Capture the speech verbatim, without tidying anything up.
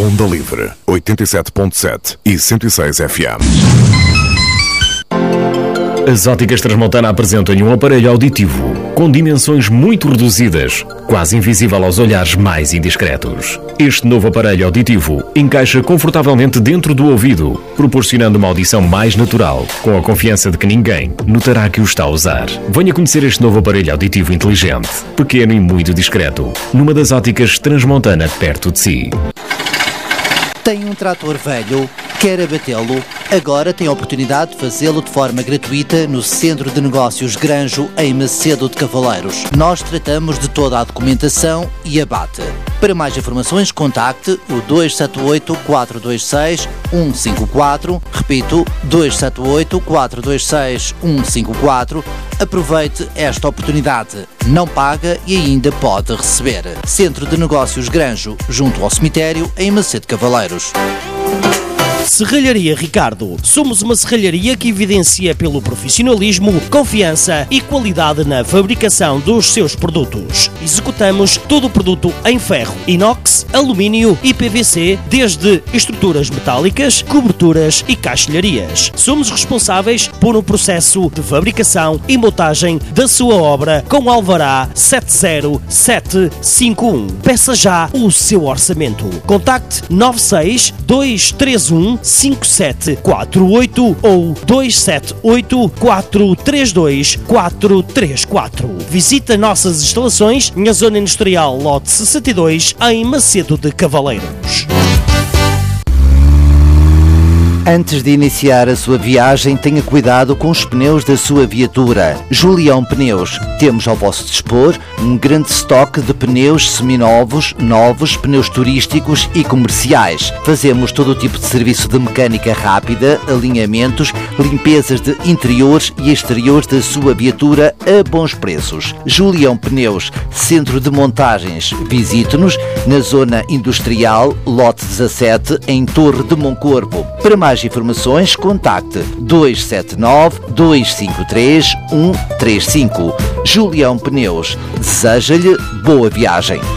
Onda Livre, oitenta e sete ponto sete e cento e seis F M. As Óticas Transmontana apresentam-lhe um aparelho auditivo com dimensões muito reduzidas, quase invisível aos olhares mais indiscretos. Este novo aparelho auditivo encaixa confortavelmente dentro do ouvido, proporcionando uma audição mais natural, com a confiança de que ninguém notará que o está a usar. Venha conhecer este novo aparelho auditivo inteligente, pequeno e muito discreto, numa das Óticas Transmontana perto de si. Tem um trator velho? Quer abatê-lo? Agora tem a oportunidade de fazê-lo de forma gratuita no Centro de Negócios Granjo, em Macedo de Cavaleiros. Nós tratamos de toda a documentação e abate. Para mais informações, contacte o dois sete oito, quatro dois seis, um cinco quatro. Repito, dois sete oito, quatro dois seis, um cinco quatro. Aproveite esta oportunidade. Não paga e ainda pode receber. Centro de Negócios Granjo, junto ao cemitério, em Macedo de Cavaleiros. Serralharia Ricardo. Somos uma serralharia que evidencia pelo profissionalismo, confiança e qualidade na fabricação dos seus produtos. Executamos todo o produto em ferro, inox, alumínio e P V C, desde estruturas metálicas, coberturas e caixilharias. Somos responsáveis por um processo de fabricação e montagem da sua obra com alvará sete zero sete cinco um. Peça já o seu orçamento. Contacte nove seis dois três um cinco sete quatro oito ou dois sete oito, quatro três dois, quatro três quatro. Visite nossas instalações na Zona Industrial Lote sessenta e dois, em Macedo de Cavaleiros. Antes de iniciar a sua viagem, tenha cuidado com os pneus da sua viatura. Julião Pneus. Temos ao vosso dispor um grande estoque de pneus seminovos, novos, pneus turísticos e comerciais. Fazemos todo o tipo de serviço de mecânica rápida, alinhamentos, limpezas de interiores e exteriores da sua viatura a bons preços. Julião Pneus, Centro de Montagens. Visite-nos na Zona Industrial, Lote dezassete, em Torre de Moncorpo. Para mais informações, contacte dois sete nove, dois cinco três, um três cinco. Julião Pneus deseja-lhe boa viagem.